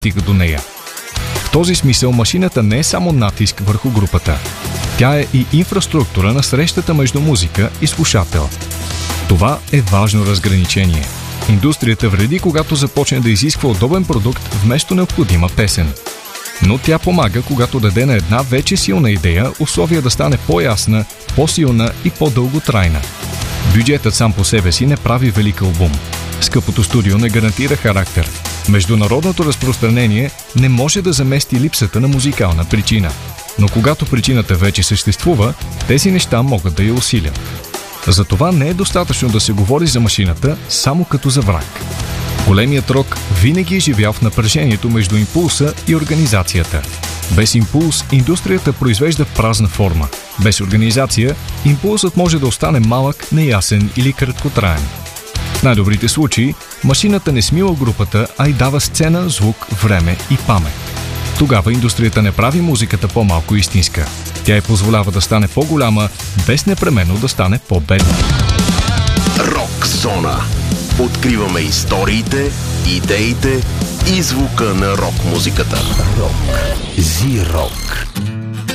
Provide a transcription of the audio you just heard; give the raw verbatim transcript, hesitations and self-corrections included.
стига до нея. В този смисъл машината не е само натиск върху групата. Тя е и инфраструктура на срещата между музика и слушател. Това е важно разграничение. Индустрията вреди, когато започне да изисква удобен продукт вместо необходима песен. Но тя помага, когато даде на една вече силна идея условия да стане по-ясна, по-силна и по-дълготрайна. Бюджетът сам по себе си не прави велик албум. Скъпото студио не гарантира характер. Международното разпространение не може да замести липсата на музикална причина. Но когато причината вече съществува, тези неща могат да я усилят. Затова не е достатъчно да се говори за машината само като за враг. Големият рок винаги е живял в напрежението между импулса и организацията. Без импулс индустрията произвежда празна форма. Без организация импулсът може да остане малък, неясен или краткотраен. В най-добрите случаи машината не смила групата, а й дава сцена, звук, време и памет. Тогава индустрията не прави музиката по-малко истинска. Тя й позволява да стане по-голяма, без непременно да стане по-бедна. Рок зона. Откриваме историите, идеите и звука на рок музиката. Рок. Зи-рок.